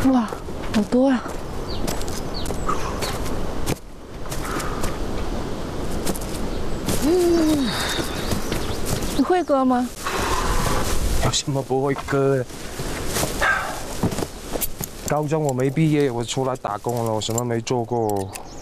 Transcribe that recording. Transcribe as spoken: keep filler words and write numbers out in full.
哇，好多啊！嗯，你会割吗？ 有什么不会割的？高中我没毕业，我出来打工了，我什么没做过。